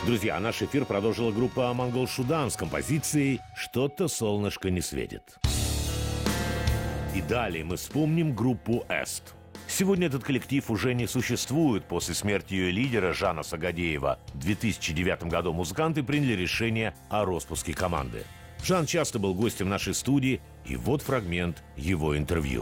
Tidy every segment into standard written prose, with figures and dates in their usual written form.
Друзья, наш эфир продолжила группа «Монгол Шудан» с композицией «Что-то солнышко не светит». И далее мы вспомним группу «Эст». Сегодня этот коллектив уже не существует. После смерти ее лидера Жана Сагадеева в 2009 году музыканты приняли решение о распуске команды. Жан часто был гостем нашей студии, и вот фрагмент его интервью.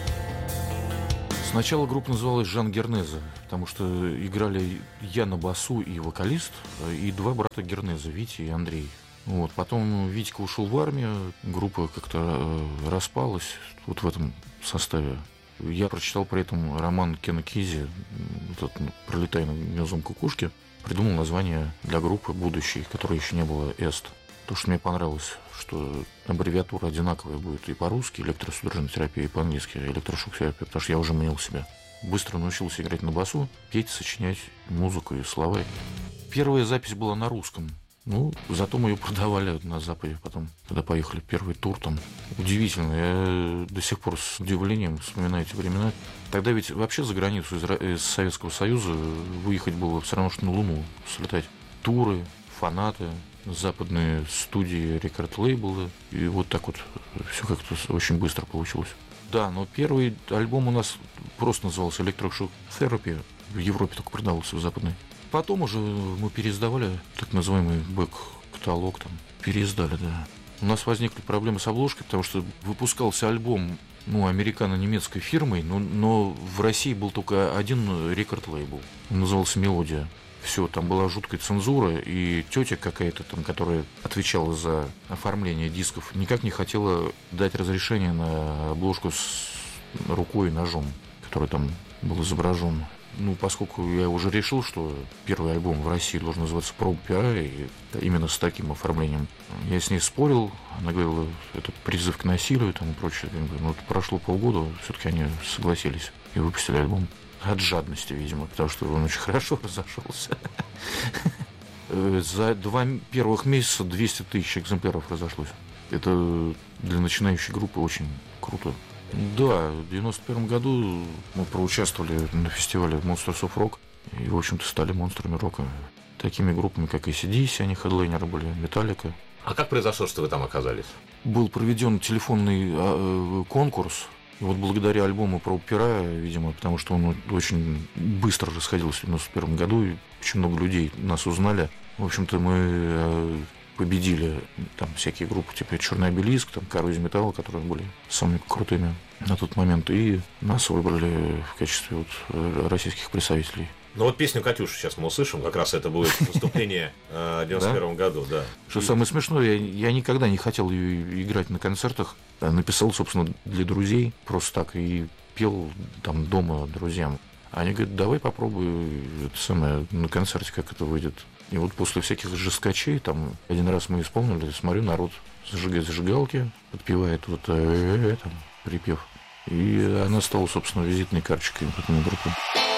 Сначала группа называлась «Жан Гернезе», потому что играли я на басу и вокалист, и два брата Гернезе, Витя и Андрей. Вот. Потом Витька ушел в армию, группа как-то распалась вот в этом составе. Я прочитал при этом роман Кена Кизи «Пролетая над гнездом кукушки», придумал название для группы будущей, которой еще не было «Эст». То, что мне понравилось, что аббревиатура одинаковая будет и по-русски, электросудорожная терапия, и по-английски электрошок-терапия, потому что я уже мнил себя. Быстро научился играть на басу, петь, сочинять музыку и слова. Первая запись была на русском. Зато мы ее продавали на Западе потом, когда поехали первый тур там. Удивительно, я до сих пор с удивлением вспоминаю эти времена. Тогда ведь вообще за границу из Советского Союза выехать было все равно, что на Луну слетать. Туры, фанаты, западные студии, рекорд-лейблы. И вот так вот все как-то очень быстро получилось. Да, но первый альбом у нас просто назывался «Electroshock Therapy». В Европе только продавался, в западной. Потом уже мы переиздавали так называемый бэк-каталог, там, переиздали, да. У нас возникли проблемы с обложкой, потому что выпускался альбом, американо-немецкой фирмой, но в России был только один рекорд-лейбл. Он назывался «Мелодия». Все, там была жуткая цензура, и тетя какая-то там, которая отвечала за оформление дисков, никак не хотела дать разрешение на обложку с рукой и ножом, который там был изображен. Поскольку я уже решил, что первый альбом в России должен называться «Проба пера», и именно с таким оформлением, я с ней спорил, она говорила, это призыв к насилию там, и прочее. Прошло полгода, все-таки они согласились и выпустили альбом. От жадности, видимо, потому что он очень хорошо разошелся. За 2 первых месяца 200 тысяч экземпляров разошлось. Это для начинающей группы очень круто. Да, в 91 году мы проучаствовали на фестивале Monsters of Rock и, в общем-то, стали монстрами рока. Такими группами, как AC/DC, они хедлайнеры были, Metallica. А как произошло, что вы там оказались? Был проведен телефонный конкурс. И вот благодаря альбому «Проба пера», видимо, потому что он очень быстро расходился в 91 году, и очень много людей нас узнали. В общем-то, мы победили там всякие группы, типа «Черный обелиск», там «Коррозия металла», которые были самыми крутыми на тот момент, и нас выбрали в качестве российских представителей. Песню «Катюшу» сейчас мы услышим, как раз это будет выступление в 91 году, да. Что самое смешное, я никогда не хотел ее играть на концертах, написал, собственно, для друзей, просто так, и пел там дома друзьям. Они говорят, давай попробуй на концерте, как это выйдет. И вот после всяких жесткачей, там, один раз мы исполнили, смотрю, народ зажигает зажигалки, подпевает там, припев. И она стала, собственно, визитной карточкой группы.